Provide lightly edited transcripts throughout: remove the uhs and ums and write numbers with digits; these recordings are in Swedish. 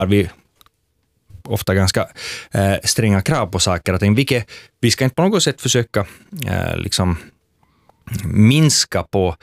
har vi ofta ganska stränga krav på saker. Att vi ska inte på något sätt försöka liksom minska på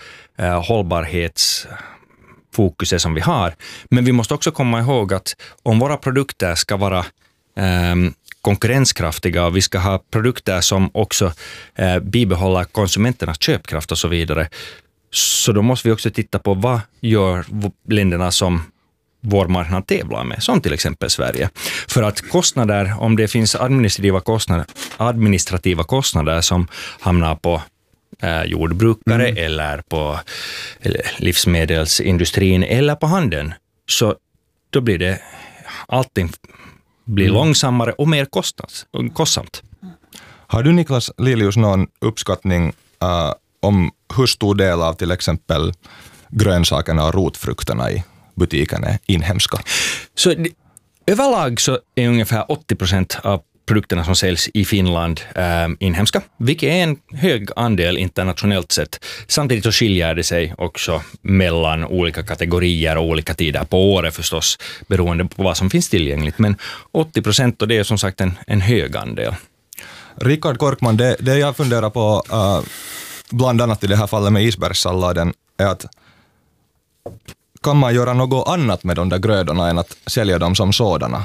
hållbarhetsfokuset som vi har. Men vi måste också komma ihåg att om våra produkter ska vara konkurrenskraftiga och vi ska ha produkter som också bibehåller konsumenternas köpkraft och så vidare, så då måste vi också titta på vad gör länderna som vår marknad tävlar med, som till exempel Sverige. För att kostnader, om det finns administrativa kostnader som hamnar på jordbrukare eller på livsmedelsindustrin eller på handeln, så då blir det allting blir långsammare och mer kostsamt. Har du, Niklas Liljus, någon uppskattning om hur stor del av till exempel grönsakerna och rotfrukterna i butiken är inhemska? Så överlag så är ungefär 80% av produkterna som säljs i Finland inhemska, vilket är en hög andel internationellt sett. Samtidigt så skiljer det sig också mellan olika kategorier och olika tider på året förstås, beroende på vad som finns tillgängligt. Men 80%, och det är som sagt en hög andel. Rickard Korkman, det jag funderar på bland annat i det här fallet med isbergssalladen är att kan man göra något annat med de där grödorna än att sälja dem som sådana?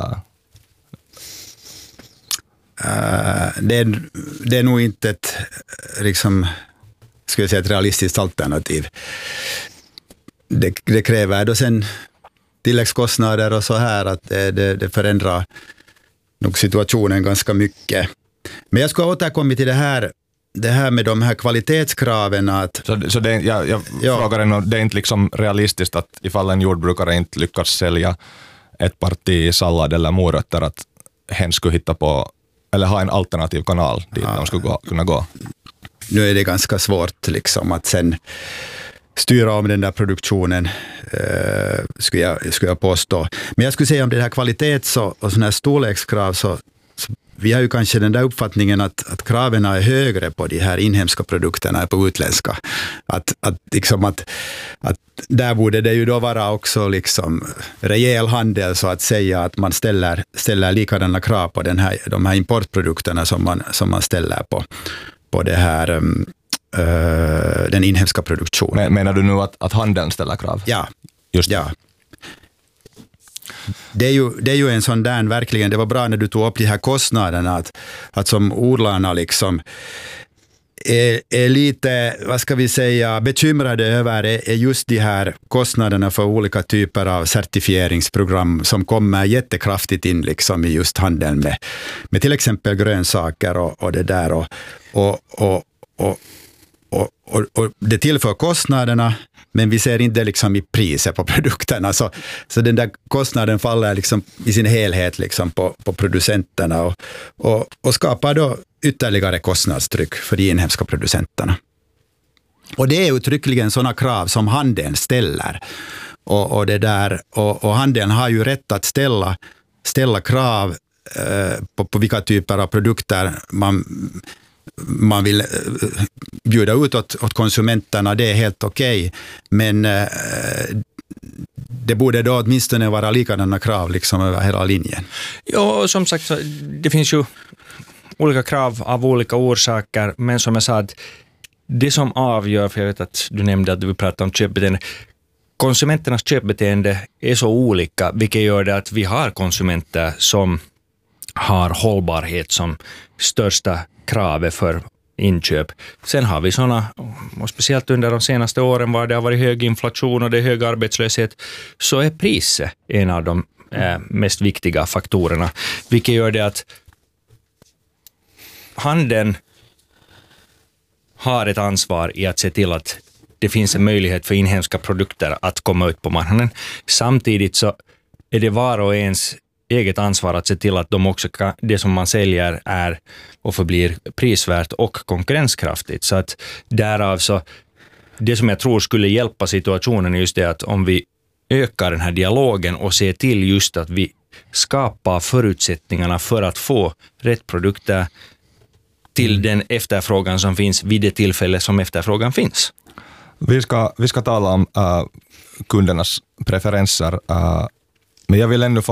Det är nog inte ett, liksom, skulle jag säga, ett realistiskt alternativ. Det kräver då sen tilläggskostnader och så här, att det förändrar nog situationen ganska mycket. Men jag ska återkomma till det här med de här kvalitetskraven. Så det, jag frågar en, det är inte liksom realistiskt att ifall en jordbrukare inte lyckas sälja ett parti sallad eller morötter, att hen skulle hitta på eller ha en alternativ kanal dit de skulle kunna gå? Nu är det ganska svårt liksom att sen styra om den där produktionen, skulle jag påstå. Men jag skulle säga om det här kvalitets- och sådana här storlekskrav, så vi har ju kanske den där uppfattningen att kraven är högre på de här inhemska produkterna än på utländska. Att där borde det ju då vara också liksom rejäl handel, så att säga, att man ställer likadana krav på de här importprodukterna som man ställer på det här den inhemska produktionen. Menar du nu att handeln ställer krav? Ja. Just det. Ja. Det är ju en sån där, verkligen, det var bra när du tog upp de här kostnaderna, att som odlarna liksom är lite, vad ska vi säga, bekymrade över är just de här kostnaderna för olika typer av certifieringsprogram som kommer jättekraftigt in liksom i just handeln med till exempel grönsaker och det där och det tillför kostnaderna, men vi ser inte liksom i priset på produkterna, så den där kostnaden faller liksom i sin helhet liksom på producenterna och skapar då ytterligare kostnadstryck för de inhemska producenterna. Och det är uttryckligen sådana krav som handeln ställer, och det där, och handeln har ju rätt att ställa krav på vilka typer av produkter man vill bjuda ut åt konsumenterna. Det är helt okej. Men det borde då åtminstone vara likadana krav liksom över hela linjen. Ja, som sagt, så det finns ju olika krav av olika orsaker, men som jag sa, att det som avgör, för jag vet att du nämnde att du vill prata om köpbeteende, konsumenternas köpbeteende är så olika, vilket gör det att vi har konsumenter som har hållbarhet som största kravet för inköp. Sen har vi sådana, och speciellt under de senaste åren var det har varit hög inflation och det är hög arbetslöshet, så är priset en av de mest viktiga faktorerna, vilket gör det att handeln har ett ansvar i att se till att det finns en möjlighet för inhemska produkter att komma ut på marknaden. Samtidigt så är det var och ens eget ansvar att se till att de också det som man säljer är och förblir prisvärt och konkurrenskraftigt. Så att därav så, det som jag tror skulle hjälpa situationen är just det att om vi ökar den här dialogen och ser till just att vi skapar förutsättningarna för att få rätt produkter till den efterfrågan som finns vid det tillfälle som efterfrågan finns. Vi ska tala om kundernas preferenser, Men jag vill ändå